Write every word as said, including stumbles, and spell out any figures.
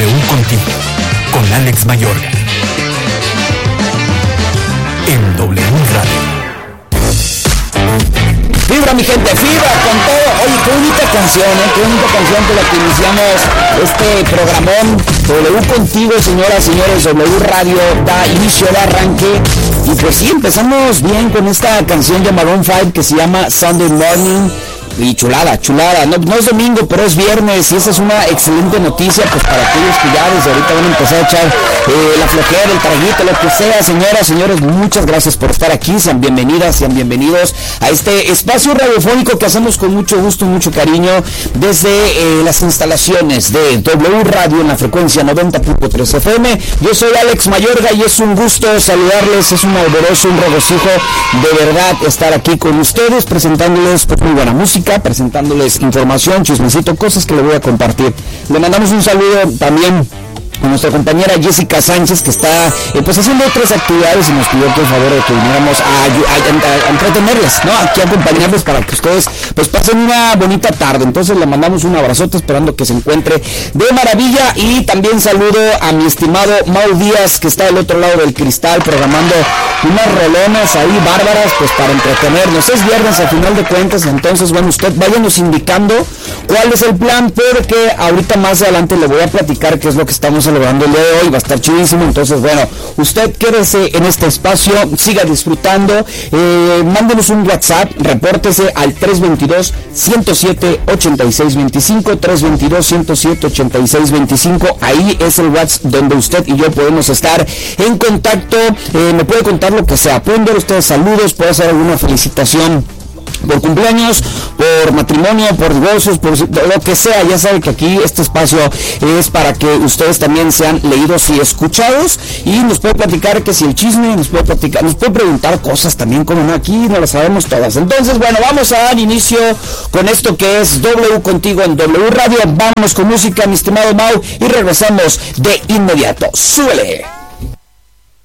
W Contigo, con Alex Mayorga. En W Radio. Fibra, mi gente, fibra con todo. Oye, qué bonita canción, ¿eh? Qué bonita canción con la que iniciamos este programón. W Contigo, señoras, señores, W Radio da inicio, da arranque. Y pues sí, empezamos bien con esta canción de Maroon cinco que se llama Sunday Morning. Y chulada, chulada, no, no es domingo, pero es viernes y esa es una excelente noticia, pues para aquellos que ya desde ahorita van a empezar a echar eh, la flojera, el traguito, lo que sea. Señoras, señores, muchas gracias por estar aquí, sean bienvenidas, sean bienvenidos a este espacio radiofónico que hacemos con mucho gusto y mucho cariño desde eh, las instalaciones de W Radio en la frecuencia noventa punto tres F M. Yo soy Alex Mayorga y es un gusto saludarles, es un alborozo, un regocijo de verdad estar aquí con ustedes, presentándoles pues muy buena música, presentándoles información, chismecito, cosas que le voy a compartir. Le mandamos un saludo también a nuestra compañera Jessica Sánchez, que está eh, pues haciendo otras actividades y nos pidió por favor de que viniéramos a, a, a, a entretenerles, ¿no? Aquí a acompañarles para que ustedes pues pasen una bonita tarde. Entonces le mandamos un abrazote esperando que se encuentre de maravilla. Y también saludo a mi estimado Mau Díaz, que está del otro lado del cristal programando unas rolonas ahí bárbaras pues para entretenernos. Es viernes al final de cuentas, entonces bueno, usted váyanos indicando cuál es el plan, porque ahorita más adelante le voy a platicar qué es lo que estamos celebrando el día de hoy, va a estar chidísimo. Entonces bueno, usted quédese en este espacio, siga disfrutando, eh, mándenos un WhatsApp, repórtese al tres dos dos, uno cero siete, ocho seis dos cinco, tres dos dos, uno cero siete, ocho seis dos cinco. Ahí es el WhatsApp donde usted y yo podemos estar en contacto. Eh, me puede contar lo que sea, pueden ver ustedes saludos, puede hacer alguna felicitación por cumpleaños, por matrimonio, por divorcios, por lo que sea. Ya sabe que aquí este espacio es para que ustedes también sean leídos y escuchados, y nos puede platicar que si el chisme, nos puede platicar, nos puede preguntar cosas también, como no, aquí no las sabemos todas. Entonces bueno, vamos a dar inicio con esto que es W Contigo en W Radio. Vamos con música, mi estimado Mau, y regresamos de inmediato. ¡Súbele!